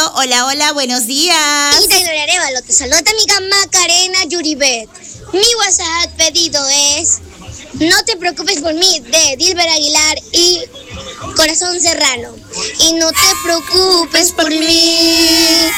Hola, hola, buenos días. Y de Gloria Arevalo, te saluda tu amiga Macarena Yuribet. Mi WhatsApp pedido es No te preocupes por mí, de Dilber Aguilar y Corazón Serrano. Y no te preocupes por mí.